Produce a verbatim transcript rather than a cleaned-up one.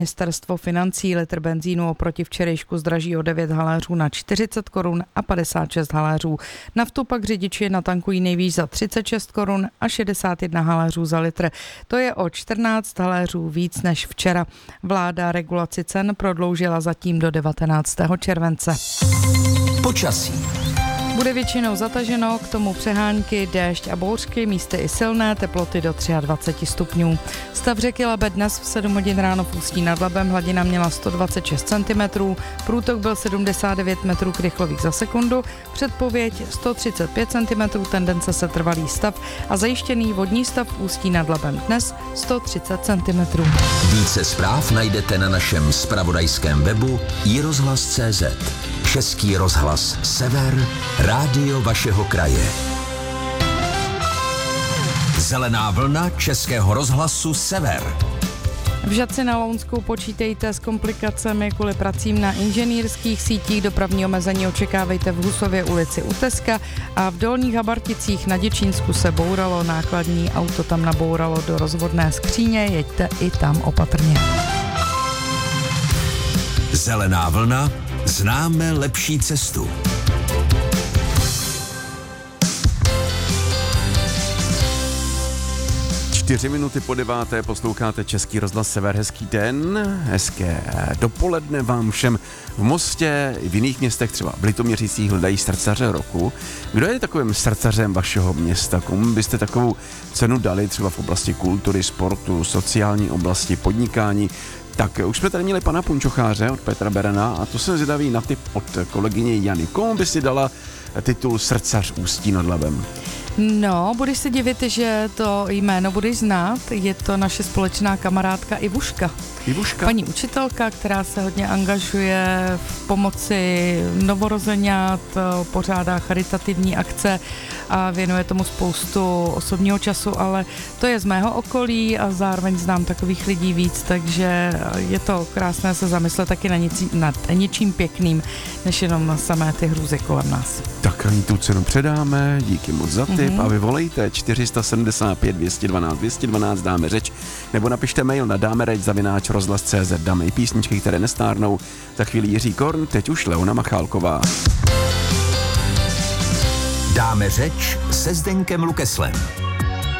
Ministerstvo financí litr benzínu oproti včerejšku zdraží o devět haléřů na čtyřicet korun a padesát šest haléřů. Naftu pak řidiči natankují nejvýš za třicet šest korun a šedesát jedna haléřů za litr. To je o čtrnáct haléřů víc než včera. Vláda regulaci cen prodloužila zatím do devatenáctého července. Počasí. Bude většinou zataženo, k tomu přehánky, déšť a bouřky, místy i silné, teploty do dvacet tři stupňů. Stav řeky Labe dnes v sedm hodin ráno v Ústí nad Labem, hladina měla sto dvacet šest centimetrů, průtok byl sedmdesát devět metrů krychlových za sekundu, předpověď sto třicet pět centimetrů, tendence se trvalý stav a zajištěný vodní stav v Ústí nad Labem dnes sto třicet centimetrů. Více zpráv najdete na našem zpravodajském webu i rozhlas tečka cé zet. Český rozhlas Sever, rádio vašeho kraje. Zelená vlna Českého rozhlasu Sever. V Žatci na Lounsku počítejte s komplikacemi kvůli pracím na inženýrských sítích. Dopravní omezení očekávejte v Husově ulici u Teska a v Dolních Habarticích na Děčínsku se bouralo nákladní auto, tam nabouralo do rozvodné skříně, jeďte i tam opatrně. Zelená vlna, známe lepší cestu. Čtyři minuty po deváté posloucháte Český rozhlas Sever. Hezký den, hezké dopoledne vám všem v Mostě i v jiných městech, třeba v Litoměřicích hledají srdcaře roku. Kdo je takovým srdcařem vašeho města? Komu byste takovou cenu dali třeba v oblasti kultury, sportu, sociální oblasti, podnikání? Tak už jsme tady měli pana Punčocháře od Petra Berana a to jsem zvědavý na tip od kolegyně Jany. Komu by si dala titul srdcař Ústí nad Labem? No, budeš se divit, že to jméno budeš znát. Je to naše společná kamarádka Ivuška. Ivuška? Paní učitelka, která se hodně angažuje v pomoci novorozenňat, pořádá charitativní akce a věnuje tomu spoustu osobního času, ale to je z mého okolí a zároveň znám takových lidí víc, takže je to krásné se zamyslet taky na nic, nad něčím pěkným, než jenom na samé ty hrůzy kolem nás. Tak ani tu cenu předáme, díky moc za tip mm-hmm. a vy volejte čtyři sedmdesát pět dvě stě dvanáct dvě stě dvanáct, dáme řeč, nebo napište mail na dámereč zavináč rozhlas tečka cé zet, dáme i písničky, které nestárnou. Za chvíli Jiří Korn, teď už Leona Machálková. Dáme řeč se Zdeňkem Lukeslem.